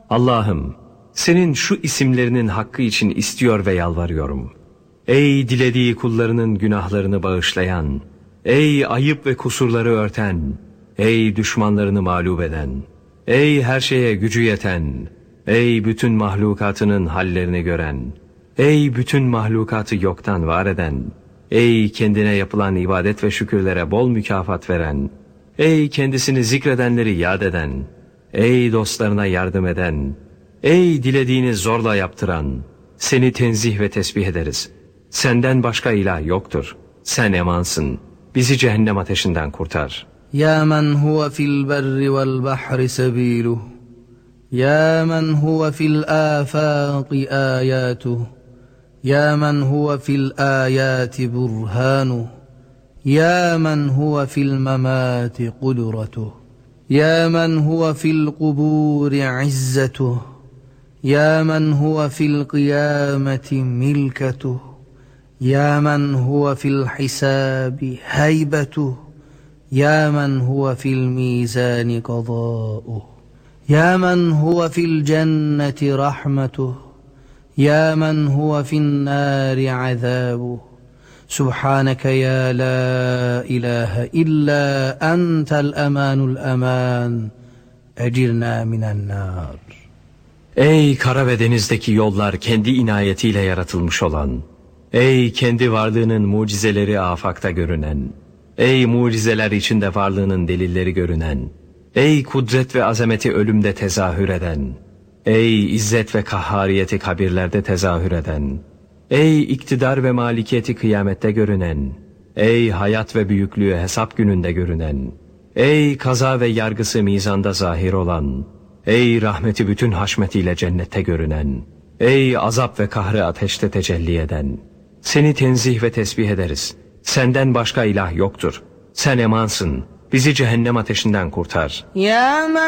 Allah'ım, senin şu isimlerinin hakkı için istiyor ve yalvarıyorum. Ey dilediği kullarının günahlarını bağışlayan, ey ayıp ve kusurları örten, ey düşmanlarını mağlup eden, ey her şeye gücü yeten, ey bütün mahlukatının hallerini gören, ey bütün mahlukatı yoktan var eden, ey kendine yapılan ibadet ve şükürlere bol mükafat veren, ey kendisini zikredenleri yad eden, ey dostlarına yardım eden, ey dilediğini zorla yaptıran, seni tenzih ve tesbih ederiz. Senden başka ilah yoktur. Sen emansın. Bizi cehennem ateşinden kurtar. Ya men huve fil berri vel bahri sebiluh. Ya men huve fil afaqi ayatuh. Ya men huve fil ayati burhanuh. Ya men huve fil memati kudretuh. Ya men huve fil kuburi izzetuh. Ya men huve fil kıyameti milketuh. Ya men huve fil hisabi heybetuh. Ya men huve fil mizani qadâuh. Ya men huve fil cenneti rahmetuh. Ya men huve fin nâri azâbuh. Subhaneke ya la ilahe illa entel emanul eman. Ecirna minen nar. Ey kara ve denizdeki yollar kendi inayetiyle yaratılmış olan, ey kendi varlığının mucizeleri afakta görünen, ey mucizeler içinde varlığının delilleri görünen, ey kudret ve azameti ölümde tezahür eden, ey izzet ve kahhariyeti kabirlerde tezahür eden, ey iktidar ve malikiyeti kıyamette görünen, ey hayat ve büyüklüğü hesap gününde görünen, ey kaza ve yargısı mizanda zahir olan, ey rahmeti bütün haşmetiyle cennette görünen, ey azap ve kahrı ateşte tecelli eden, seni tenzih ve tesbih ederiz. Senden başka ilah yoktur. Sen emansın. Bizi cehennem ateşinden kurtar. Ya